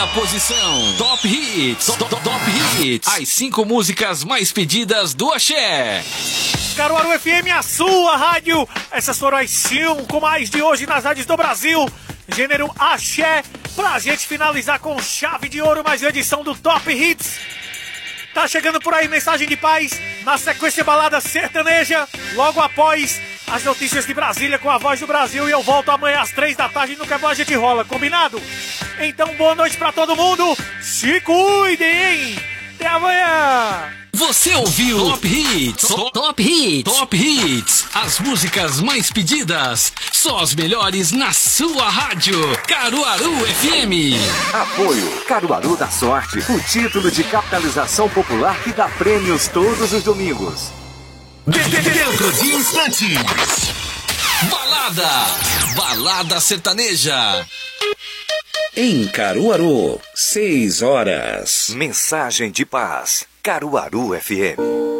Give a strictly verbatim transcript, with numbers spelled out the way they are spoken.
Primeira posição, Top Hits, Top, Top Hits, as cinco músicas mais pedidas do Axé. Caruaru F M, a sua rádio. Essas foram as cinco mais de hoje nas rádios do Brasil. Gênero Axé, pra gente finalizar com chave de ouro mais uma edição do Top Hits. Tá chegando por aí mensagem de paz, na sequência balada sertaneja, logo após as notícias de Brasília com a Voz do Brasil, e eu volto amanhã às três da tarde no Que é Bom a Gente Rola, combinado? Então boa noite pra todo mundo, se cuidem, hein? Até amanhã! Você ouviu Top Hits, Top, Top Hits, Top Hits, as músicas mais pedidas, só as melhores na sua rádio, Caruaru F M. Apoio Caruaru da Sorte, o título de capitalização popular que dá prêmios todos os domingos. Dentro de instantes, balada, balada sertaneja. Em Caruaru, seis horas. Mensagem de paz, Caruaru F M.